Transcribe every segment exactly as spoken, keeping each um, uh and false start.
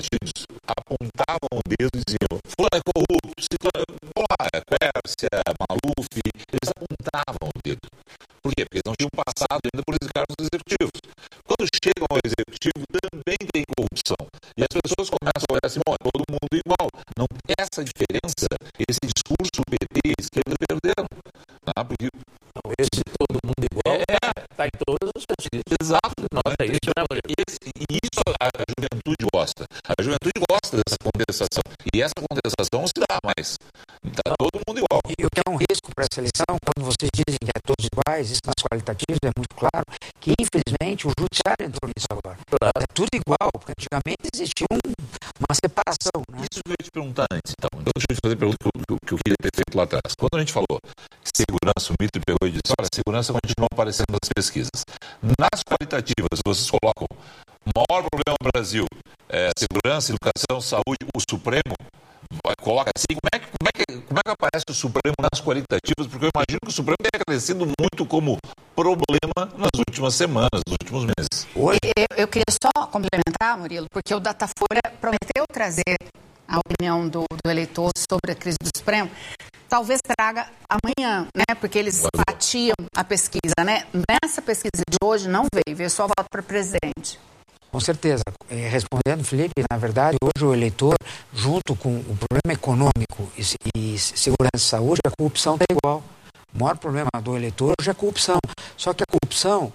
partidos apontavam o dedo e diziam, fulano é corrupto, ciclano, vamos lá, é Quércia, Maluf, eles apontavam o dedo. Por quê? Porque eles não tinham passado ainda por esses cargos executivos. Quando chegam ao executivo, também tem corrupção. E as pessoas começam a olhar assim, bom, é todo mundo igual. Não, essa diferença, esse discurso P T e esquerda perderam. Tá? Porque não, esse todo mundo igual está é, em todas as pesquisas. Exato. Nota né? isso, né, esse, e isso a, a juventude gosta. A juventude gosta dessa contestação. E essa contestação não se dá mais. Está todo mundo igual. E o que é um risco para essa eleição, quando vocês dizem que é todos iguais, isso nas qualitativas é muito claro, que infelizmente o judiciário entrou nisso agora. Claro. É tudo igual, porque antigamente existia um, uma separação. Né? Isso que eu ia te perguntar antes, então. Então deixa eu te fazer a pergunta que eu, que eu queria ter feito lá atrás. Quando a gente falou segurança, o mito pegou e disse, olha, a segurança continua aparecendo nas pesquisas. Nas qualitativas, vocês colocam o maior problema no Brasil, é, segurança, educação, saúde, o Supremo, coloca assim, como é, que, como, é que, como é que aparece o Supremo nas qualitativas? Porque eu imagino que o Supremo tenha crescido muito como problema nas últimas semanas, nos últimos meses. Eu, eu queria só complementar, Murilo, porque o Datafolha prometeu trazer a opinião do, do eleitor sobre a crise do Supremo. Talvez traga amanhã, né? Porque eles batiam a pesquisa, né? Nessa pesquisa de hoje não veio, veio só voto para presidente. Com certeza. É, respondendo, Felipe, na verdade, hoje o eleitor, junto com o problema econômico e, e segurança e saúde, a corrupção está igual. O maior problema do eleitor hoje é a corrupção. Só que a corrupção,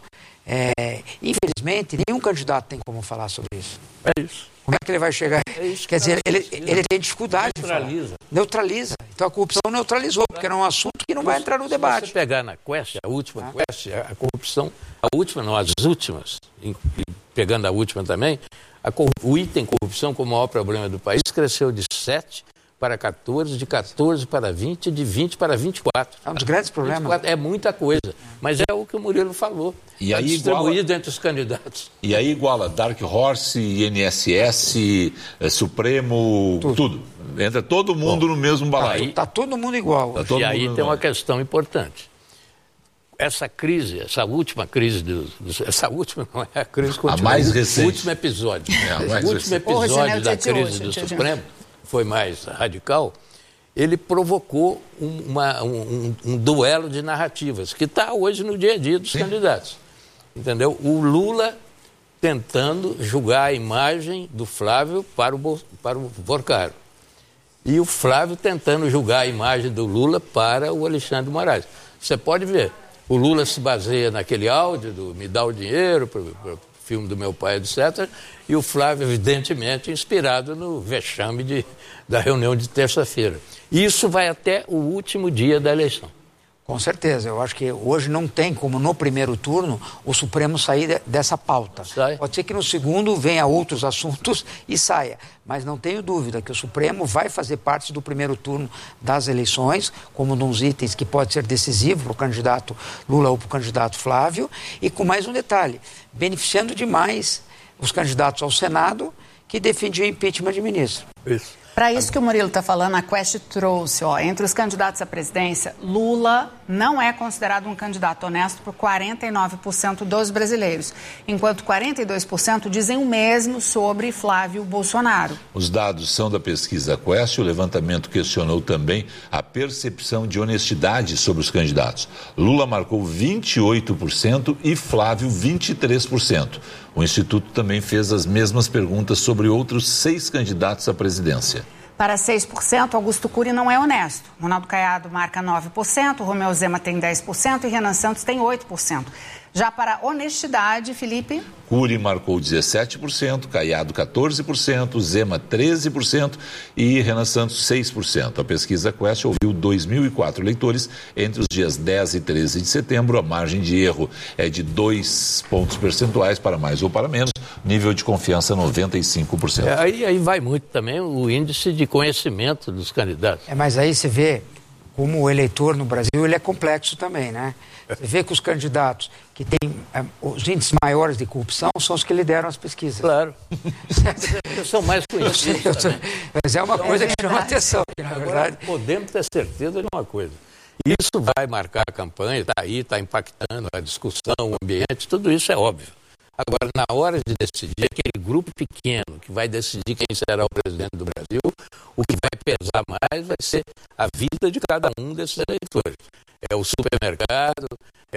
é, infelizmente, nenhum candidato tem como falar sobre isso. É isso. Como é que ele vai chegar? É isso. Quer dizer, ele, ele tem dificuldade. Neutraliza. Neutraliza. Então a corrupção neutralizou, porque era um assunto que não vai entrar no debate. Se você pegar na Quest, a última ah. Quest, a corrupção, a última, não, as últimas, pegando a última também, a, o item corrupção como o maior problema do país cresceu de sete para quatorze, de quatorze para vinte, de vinte para vinte e quatro. É um dos grandes problemas. vinte e quatro, é muita coisa, mas é o que o Murilo falou. E tá aí distribuído iguala, entre os candidatos. E aí iguala Dark Horse, I N S S, é, Supremo, tudo. tudo. Entra todo mundo Bom, no mesmo balaio. Está todo mundo igual. Tá todo e aí tem igual. Uma questão importante. Essa crise, essa última crise, do, do, essa última não é a crise continua. A mais recente. O último episódio. É, a mais o último recente. episódio Hoje, da né, crise hoje, do hoje, Supremo foi mais radical. Ele provocou um, uma, um, um, um duelo de narrativas que está hoje no dia a dia dos Sim. candidatos. Entendeu? O Lula tentando julgar a imagem do Flávio para o, para o Porcaro. E o Flávio tentando julgar a imagem do Lula para o Alexandre de Moraes. Você pode ver, o Lula se baseia naquele áudio do me dá o dinheiro para o filme do meu pai, etcétera. E o Flávio, evidentemente, inspirado no vexame de, da reunião de terça-feira. Isso vai até o último dia da eleição. Com certeza. Eu acho que hoje não tem como, no primeiro turno, o Supremo sair de, dessa pauta. Sai. Pode ser que no segundo venha outros assuntos e saia. Mas não tenho dúvida que o Supremo vai fazer parte do primeiro turno das eleições, como nos itens que pode ser decisivo para o candidato Lula ou para o candidato Flávio. E com mais um detalhe, beneficiando demais os candidatos ao Senado que defendiam o impeachment de ministro. Isso. Para isso que o Murilo está falando, a Quest trouxe, ó, entre os candidatos à presidência, Lula não é considerado um candidato honesto por quarenta e nove por cento dos brasileiros, enquanto quarenta e dois por cento dizem o mesmo sobre Flávio Bolsonaro. Os dados são da pesquisa Quest. O levantamento questionou também a percepção de honestidade sobre os candidatos. Lula marcou vinte e oito por cento e Flávio vinte e três por cento. O Instituto também fez as mesmas perguntas sobre outros seis candidatos à presidência. Para seis por cento, Augusto Cury não é honesto. Ronaldo Caiado marca nove por cento, Romeu Zema tem dez por cento e Renan Santos tem oito por cento. Já para honestidade, Felipe... Cury marcou dezessete por cento, Caiado quatorze por cento, Zema treze por cento e Renan Santos seis por cento. A pesquisa Quest ouviu dois mil e quatro eleitores entre os dias dez e treze de setembro. A margem de erro é de dois pontos percentuais para mais ou para menos. Nível de confiança noventa e cinco por cento. É, aí, aí vai muito também o índice de conhecimento dos candidatos. É, mas aí você vê como o eleitor no Brasil ele é complexo também, né? Você vê que os candidatos que têm é, os índices maiores de corrupção são os que lideram as pesquisas. Claro. São mais conhecidos. Eu sei, eu sei, mas é uma então, coisa é que chama atenção. Que, na Agora, verdade... podemos ter certeza de uma coisa. Isso vai marcar a campanha, está aí, está impactando a discussão, o ambiente, tudo isso é óbvio. Agora, na hora de decidir, aquele grupo pequeno que vai decidir quem será o presidente do Brasil, o que vai pesar mais vai ser a vida de cada um desses eleitores. É o supermercado, é